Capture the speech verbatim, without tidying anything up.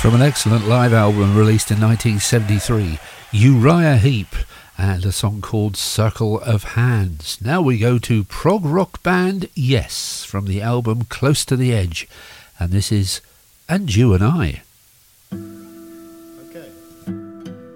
From an excellent live album released in nineteen seventy-three, Uriah Heep, and a song called Circle of Hands. Now we go to prog rock band Yes, from the album Close to the Edge, and this is And You and I.